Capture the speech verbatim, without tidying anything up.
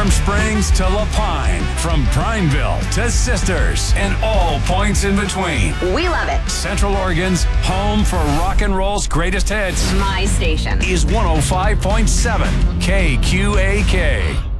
Warm Springs to La Pine, from Prineville to Sisters, and all points in between. We love it. Central Oregon's home for rock and roll's greatest hits My station is one oh five point seven K Q A K.